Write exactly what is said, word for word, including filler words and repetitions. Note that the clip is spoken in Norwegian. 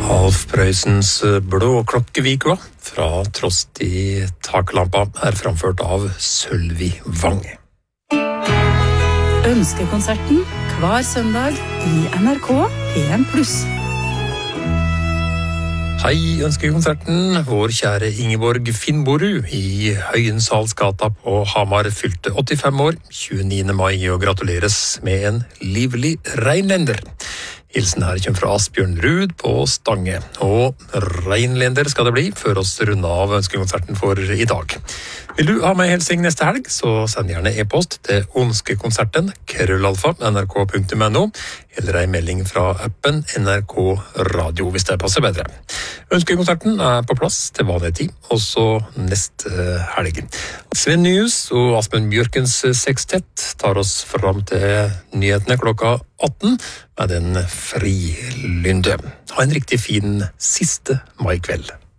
Alf Prøysens Blåklokkevikua fra Trost i taklampa er framført av Sølvi Vang. Ønskekonserten hver søndag i N R K P en pluss. Hei, ønskekonserten. Vår kjære Ingeborg Finnborg i Høyensalsgata på Hamar fylte åttifem år, tjueniende mai, og gratuleres med en livlig reinlender. Hilsen her kommer fra Asbjørn Rud på Stange, og reinlender skal det bli før oss runde av ønskekonserten for i dag. Vil du ha med helsing neste helg, så send gjerne e-post til ønskekonserten krøllalfa nrk punktum no, eller en melding fra appen N R K Radio hvis det passer bedre. Ønskekonserten er på plass til vanlig tid, også neste helg. Sven Nyhus og Aspen Bjørkens sekstett tar oss fram til nyhetene klokka atten med den frilynde. Ha en riktig fin siste maikveld.